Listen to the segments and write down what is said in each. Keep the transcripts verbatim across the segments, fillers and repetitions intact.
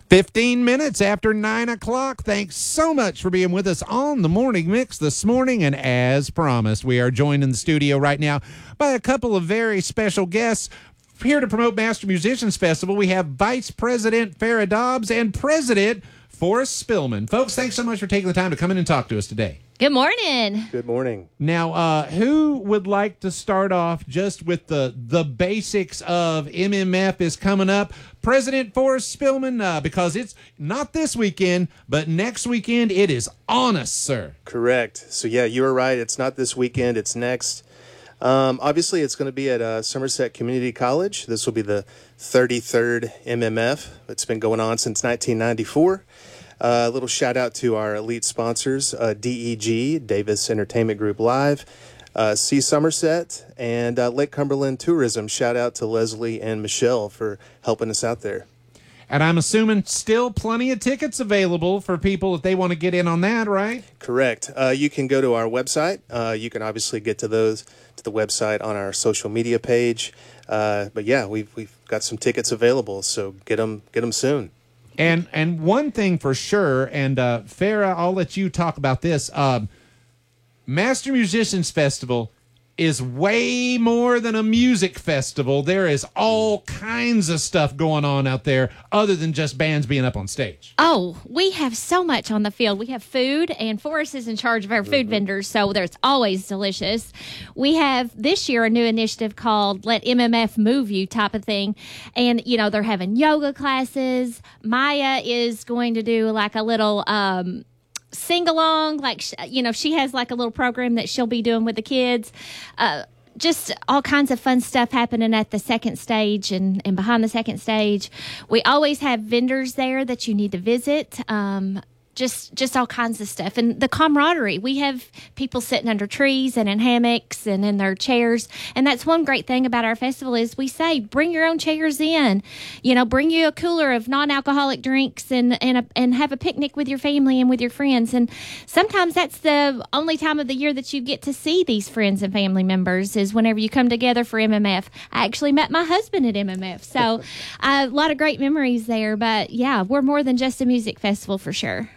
fifteen minutes after nine o'clock. Thanks so much for being with us on the Morning Mix this morning. And as promised, we are joined in the studio right now by a couple of very special guests. Here to promote Master Musicians Festival, we have Vice President Farrah Dobbs and President Forrest Spillman. Folks, thanks so much for taking the time to come in and talk to us today. Good morning. Good morning. Now, uh, who would like to start off just with the the basics of M M F is coming up? President Forrest Spillman, uh, because it's not this weekend, but next weekend it is on us, sir. Correct. So, yeah, you were right. It's not this weekend. It's next. Um, obviously, it's going to be at uh, Somerset Community College. This will be the thirty-third M M F. It's been going on since nineteen ninety-four. Uh, a little shout out to our elite sponsors, uh, D E G, Davis Entertainment Group Live, uh, C Somerset, and uh, Lake Cumberland Tourism. Shout out to Leslie and Michelle for helping us out there. And I'm assuming still plenty of tickets available for people if they want to get in on that, right? Correct. Uh, you can go to our website. Uh, you can obviously get to those to the website on our social media page. Uh, but yeah, we've we've got some tickets available, so get them get them soon. And and one thing for sure, and uh, Farrah, I'll let you talk about this. Um, Master Musicians Festival is way more than a music festival. There is all kinds of stuff going on out there other than just bands being up on stage. Oh, we have so much on the field. We have food, and Forrest is in charge of our food vendors, so there's always delicious. We have this year a new initiative called Let M M F Move You type of thing. And, you know, they're having yoga classes. Maya is going to do like a little um, sing along, like, you know, she has like a little program that she'll be doing with the kids. Uh, just all kinds of fun stuff happening at the second stage and, and behind the second stage. We always have vendors there that you need to visit. Um, just just all kinds of stuff. And the camaraderie. We have people sitting under trees and in hammocks and in their chairs. And that's one great thing about our festival is we say, bring your own chairs in. You know, bring you a cooler of non-alcoholic drinks and, and, a, and have a picnic with your family and with your friends. And sometimes that's the only time of the year that you get to see these friends and family members is whenever you come together for M M F. I actually met my husband at M M F. So uh, a lot of great memories there. But, yeah, we're more than just a music festival for sure.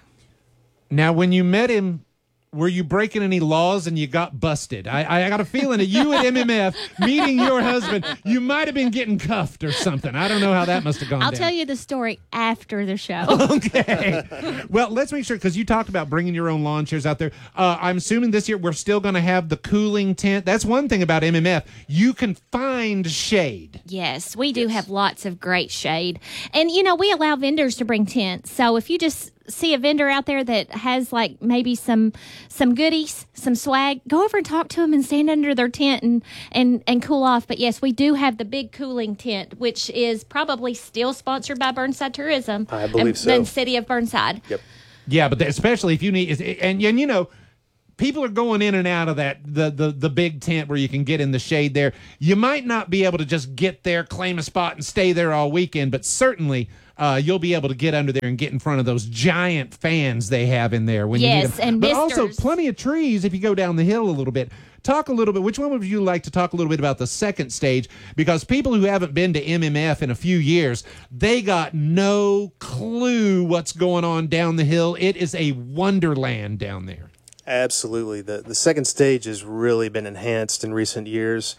Now, when you met him, were you breaking any laws and you got busted? I, I got a feeling that you at M M F, meeting your husband, you might have been getting cuffed or something. I don't know how that must have gone I'll down. tell you the story after the show. Okay. Well, let's make sure, because you talked about bringing your own lawn chairs out there. Uh, I'm assuming this year we're still going to have the cooling tent. That's one thing about M M F. You can find shade. Yes, we do have lots of great shade. And, you know, we allow vendors to bring tents. So if you just see a vendor out there that has like maybe some some goodies, some swag, go over and talk to them and stand under their tent and and and cool off. But yes, we do have the big cooling tent, which is probably still sponsored by Burnside Tourism. I believe and, so. And City of Burnside. Yep. Yeah, but especially if you need, and and you know, people are going in and out of that the, the the big tent where you can get in the shade there. You might not be able to just get there, claim a spot, and stay there all weekend, but certainly uh, you'll be able to get under there and get in front of those giant fans they have in there when Yes, you need them. and but also misters. plenty of trees if you go down the hill a little bit. Talk a little bit. Which one would you like to talk a little bit about the second stage? Because people who haven't been to M M F in a few years, they got no clue what's going on down the hill. It is a wonderland down there. Absolutely. The the second stage has really been enhanced in recent years.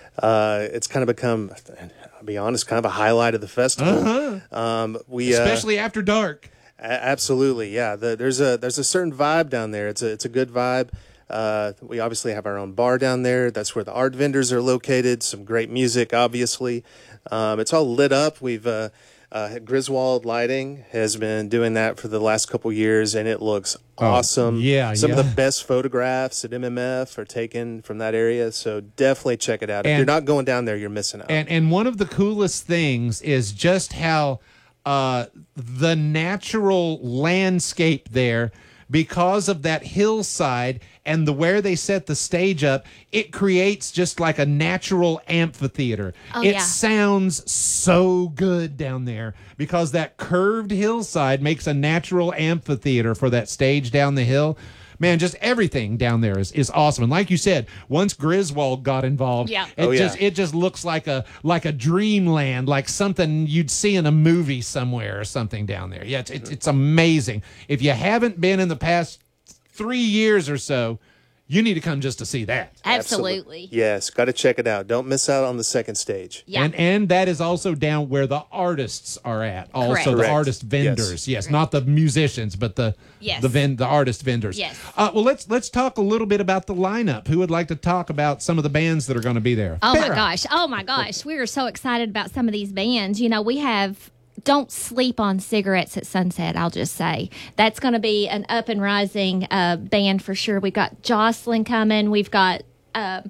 Uh, it's kind of become, I'll be honest, kind of a highlight of the festival. Uh-huh. Um, we Especially uh, after dark. A- absolutely, yeah. The, there's a there's a certain vibe down there. It's a it's a good vibe. Uh, we obviously have our own bar down there. That's where the art vendors are located. Some great music, obviously. Um, it's all lit up. We've uh, uh, Griswold Lighting has been doing that for the last couple years, and it looks awesome. Oh, yeah, Some yeah. of the best photographs at M M F are taken from that area, so definitely check it out. If And- you're not going down there, you're missing out. And and one of the coolest things is just how uh, the natural landscape there, because of that hillside and the where they set the stage up, it creates just like a natural amphitheater. Oh, it yeah. sounds so good down there because that curved hillside makes a natural amphitheater for that stage down the hill. man, just everything down there is, is awesome. And like you said, once Griswold got involved, Yeah. it Oh, yeah. just it just looks like a like a dreamland, like something you'd see in a movie somewhere or something down there. Yeah, it's it's, it's amazing. If you haven't been in the past three years or so, you need to come just to see that. Absolutely. Yes, got to check it out. Don't miss out on the second stage. Yeah. And and that is also down where the artists are at. Also Correct. the Correct. artist vendors. Yes, not the musicians, but the Yes. the ven- the artist vendors. Yes. Uh, well, let's let's talk a little bit about the lineup. Who would like to talk about some of the bands that are going to be there? Oh my Farrah. gosh. Oh my gosh. We are so excited about some of these bands. You know, we have Don't Sleep on Cigarettes at Sunset, I'll just say. That's going to be an up and rising uh, band for sure. We've got Jocelyn coming. We've got um,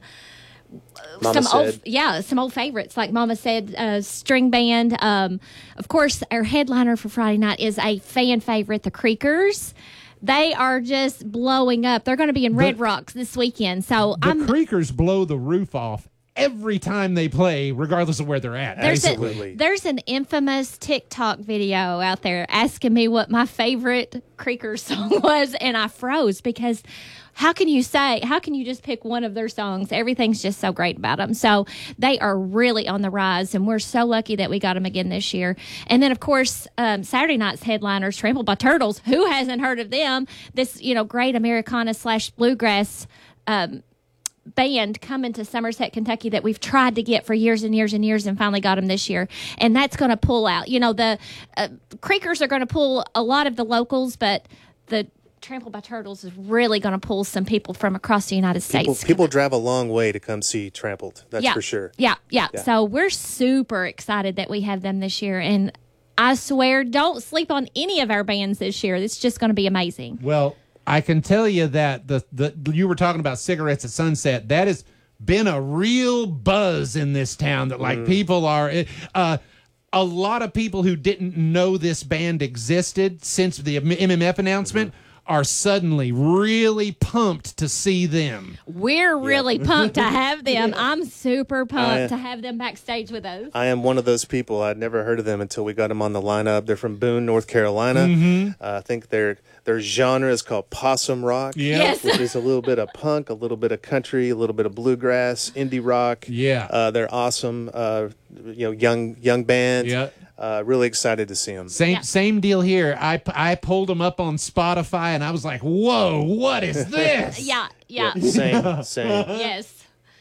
Mama some old, said. yeah, some old favorites like Mama Said, uh, string band. Um, of course, our headliner for Friday night is a fan favorite, the Creakers. They are just blowing up. They're going to be in Red Rocks this weekend. So The I'm Creakers blow the roof off every time they play, regardless of where they're at. There's, Absolutely. a, there's an infamous TikTok video out there asking me what my favorite Creaker song was, and I froze because how can you say, how can you just pick one of their songs? Everything's just so great about them. So they are really on the rise, and we're so lucky that we got them again this year. And then, of course, um, Saturday night's headliners, Trampled by Turtles. Who hasn't heard of them? This, you know, great Americana slash bluegrass um band coming to Somerset, Kentucky that we've tried to get for years and years and years and finally got them this year. And that's going to pull out. You know, the uh, Creakers are going to pull a lot of the locals, but the Trampled by Turtles is really going to pull some people from across the United People, States. people drive a long way to come see Trampled. That's yeah, for sure. Yeah, yeah, Yeah. So we're super excited that we have them this year. And I swear, don't sleep on any of our bands this year. It's just going to be amazing. Well, I can tell you that the the you were talking about Cigarettes at Sunset. That has been a real buzz in this town. That like people are. Uh, a lot of people who didn't know this band existed since the M M F announcement are suddenly really pumped to see them. We're really pumped to have them. I'm super pumped I- to have them backstage with us. I am one of those people. I'd never heard of them until we got them on the lineup. They're from Boone, North Carolina. Mm-hmm. Uh, I think their their genre is called possum rock. Yeah. Yes. Which is a little bit of punk, a little bit of country, a little bit of bluegrass, indie rock. Yeah. Uh, they're awesome. Uh, you know, young young band. Yeah. Uh, really excited to see them. Same Yeah. same deal here. I I pulled them up on Spotify and I was like, "Whoa, what is this?" Yeah, yeah, Same, same. yes.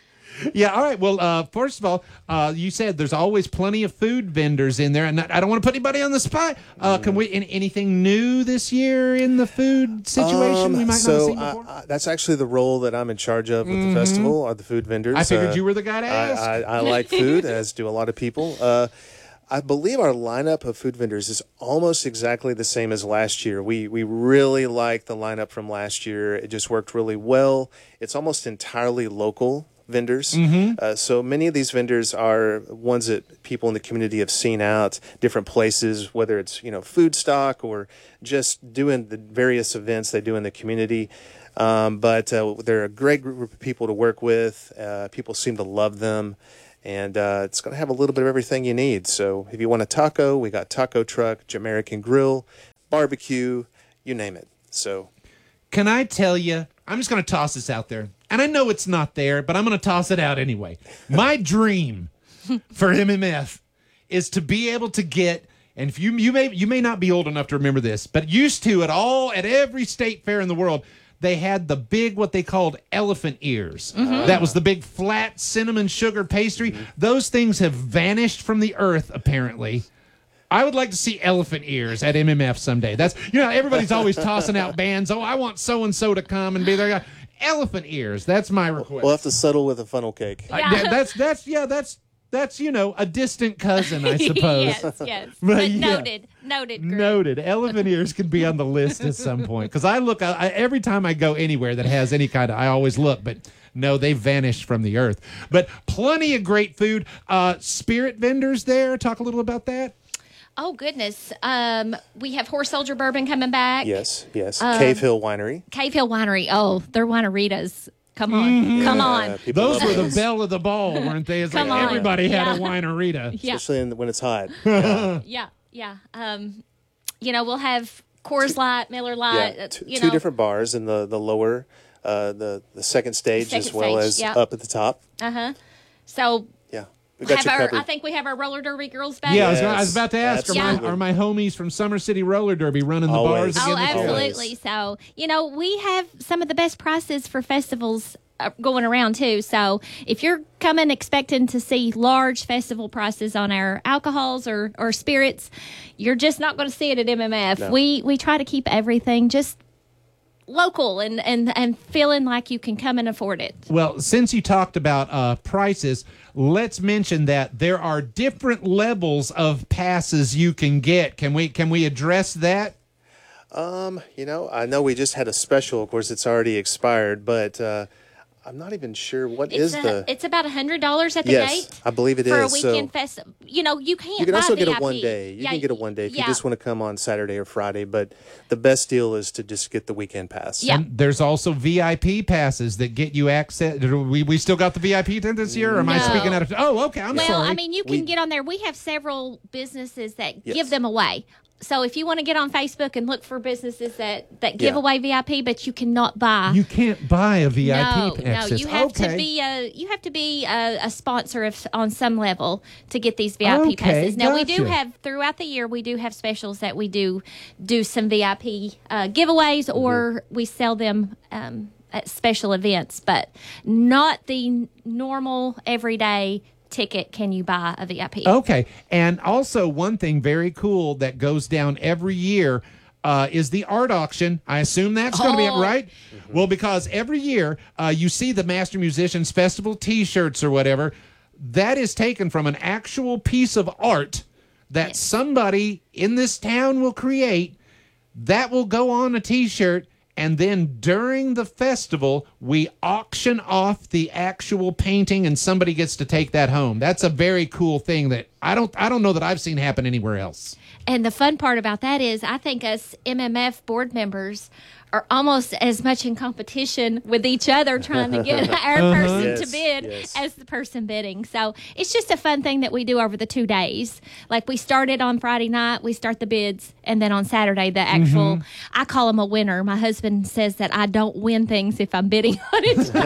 Yeah, all right. Well, uh, first of all, uh, you said there's always plenty of food vendors in there, and I don't want to put anybody on the spot. Uh, Can we an- anything new this year in the food situation Um, we might so not have seen I- before? I- that's actually the role that I'm in charge of with the festival, are the food vendors. I figured Uh, you were the guy to ask. I, I, I like food, as do a lot of people. Uh, I believe our lineup of food vendors is almost exactly the same as last year. We we really like the lineup from last year. It just worked really well. It's almost entirely local vendors. Uh, so many of these vendors are ones that people in the community have seen out different places, whether it's you know food stock or just doing the various events they do in the community. Um, but uh, they're a great group of people to work with. Uh, people seem to love them. And uh, it's going to have a little bit of everything you need. So if you want a taco, we got Taco Truck, Jamaican Grill, barbecue, you name it. So Can I tell you? I'm just going to toss this out there, and I know it's not there, but I'm going to toss it out anyway. My dream for M M F is to be able to get. And if you you may you may not be old enough to remember this, but used to at all at every state fair in the world, they had the big what they called elephant ears. That was the big flat cinnamon sugar pastry. Those things have vanished from the earth apparently. I would like to see elephant ears at M M F someday. That's you know everybody's always tossing out bands. Oh, I want so and so to come and be there. Elephant ears. That's my request. we'll have to settle with a funnel cake. I- Yeah. that- that's that's yeah that's that's you know a distant cousin I suppose. yes, yes. But But yeah. noted, noted. Greg. Noted. Elephant ears can be on the list at some point because I look I, I, every time I go anywhere that has any kind of I always look, but no, they vanished from the earth. But plenty of great food. Uh, spirit vendors there. Talk a little about that. Oh goodness. Um, we have Horse Soldier Bourbon coming back. Yes, yes. Um, Cave Hill Winery. Cave Hill Winery. Oh, they're wineritas. Come on, come Uh, on. people Those love were the those, bell of the ball, weren't they? It's Come like on. everybody had Yeah. a winerita. Yeah, especially in, when it's hot. yeah, yeah. Um, you know, we'll have Coors Light, Miller Light. yeah, uh, two, you two know. different bars in the the lower, uh, the the second stage Second as well stage, as yeah. up at the top. Uh huh. So Yeah, we got have you our, covered. I think we have our roller derby girls back. Yeah, I, was, Yes, I was about to ask, are my, absolutely. are my homies from Summer City Roller Derby running the Always. bars Oh, again? this year? absolutely. So, you know, we have some of the best prices for festivals uh, going around, too. So, if you're coming expecting to see large festival prices on our alcohols or, or spirits, you're just not going to see it at M M F. No. We we try to keep everything just local and, and, and feeling like you can come and afford it. Well, since you talked about uh, prices, let's mention that there are different levels of passes you can get. Can we can we address that? Um, you know, I know we just had a special. Of course, it's already expired, but uh, I'm not even sure what It's is a, the. it's about a hundred dollars at the Yes, gate. I believe it for is. a So- weekend festival. You know, you can't. You can buy also get V I a P. one day. You Yeah, can get a one day if yeah. you just want to come on Saturday or Friday. But the best deal is to just get the weekend pass. Yeah. And there's also V I P passes that get you access. We we still got the V I P tent this year? Or am I No. speaking out of? Oh, okay. I'm Well, sorry. I mean, you can We- get on there. We have several businesses that Yes. give them away. So if you want to get on Facebook and look for businesses that, that give Yeah. away V I P, but you cannot buy. you can't buy a V I P no, no, access. you have okay. to be a you have to be a, a sponsor of, on some level to get these V I P Okay, passes. Now we do gotcha. have throughout the year we do have specials that we do do some V I P uh, giveaways or we sell them um, at special events, but not the normal everyday ticket. Can you buy a V I P? Okay. And also, one thing very cool that goes down every year uh, is the art auction. I assume that's going to be up, Oh. right? Well, because every year uh, you see the Master Musicians Festival t shirts or whatever. That is taken from an actual piece of art that Yes. somebody in this town will create that will go on a t shirt. And then during the festival, we auction off the actual painting, and somebody gets to take that home. That's a very cool thing that I don't I don't know that I've seen happen anywhere else. And the fun part about that is, I think us M M F board members are almost as much in competition with each other trying to get our person to Yes, bid yes. as the person bidding. So it's just a fun thing that we do over the two days. Like we started on Friday night, we start the bids, and then on Saturday, the actual, I call him a winner. My husband says that I don't win things if I'm bidding on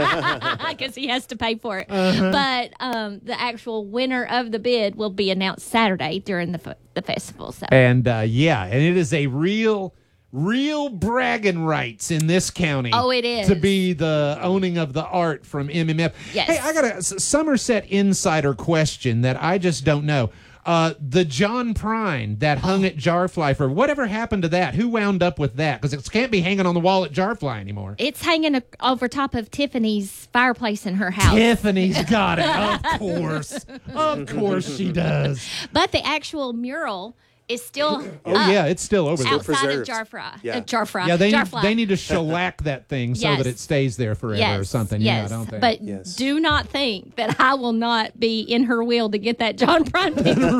it because he has to pay for it. But um, the actual winner of the bid will be announced Saturday during the, f- the festival. So. And uh, yeah, and it is a real, real bragging rights in this county. Oh, it is. To be the owning of the art from M M F. Yes. Hey, I got a S- Somerset insider question that I just don't know. Uh, the John Prine that hung at Jarfly for whatever happened to that? Who wound up with that? Because it can't be hanging on the wall at Jarfly anymore. It's hanging a- over top of Tiffany's fireplace in her house. Tiffany's got it. Of course. Of course she does. But the actual mural is still Oh, up yeah, it's still over there. outside preserved. of Jarfra. Yeah. Uh, Jarfra. Yeah, they need, Jarfly. they need to shellac that thing so Yes. that it stays there forever yes, or something. Yes, Yeah, don't they? but Yes. do not think that I will not be in her will to get that John Prine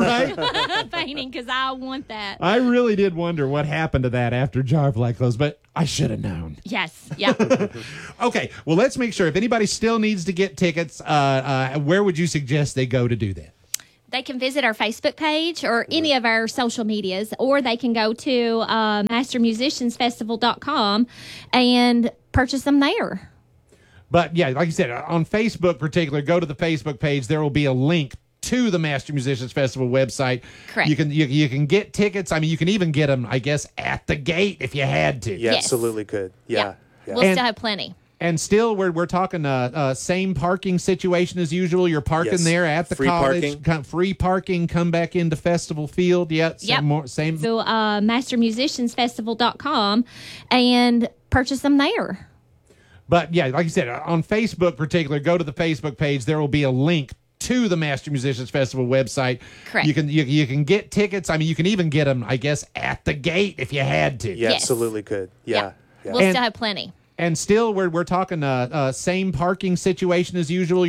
right? painting because I want that. I really did wonder what happened to that after Jarfly closed, but I should have known. Yes, yeah. Okay, well, let's make sure. If anybody still needs to get tickets, uh, uh, where would you suggest they go to do that? They can visit our Facebook page or any of our social medias, or they can go to uh, master musicians festival dot com and purchase them there. But yeah, like you said, on Facebook particular, go to the Facebook page. There will be a link to the Master Musicians Festival website. Correct. You can you, you can get tickets. I mean, you can even get them, I guess, at the gate if you had to. You Yes. absolutely could. Yeah. yeah. We'll And- still have plenty. And still, we're we're talking uh, uh same parking situation as usual. You're parking Yes. there at the Free college, parking. Come, free parking. Come back into Festival Field. Yeah, same, Yep. more, same. So uh, master musicians festival dot com and purchase them there. But yeah, like you said, on Facebook particular, go to the Facebook page. There will be a link to the Master Musicians Festival website. Correct. You can you, you can get tickets. I mean, you can even get them, I guess, at the gate if you had to. You Yes. absolutely could. Yeah. yeah. We'll And- still have plenty. And still, we're we're talking uh, uh same parking situation as usual.